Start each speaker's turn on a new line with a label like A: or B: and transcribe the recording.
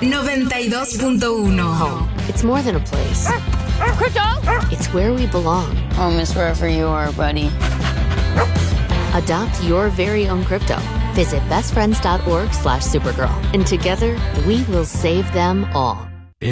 A: 92.1.
B: Home. It's more than a place.
C: Crypto?
B: It's where we belong.
D: Home is wherever you are, buddy.
B: Adopt your very own crypto. Visit bestfriends.org/Supergirl. And together, we will save them all.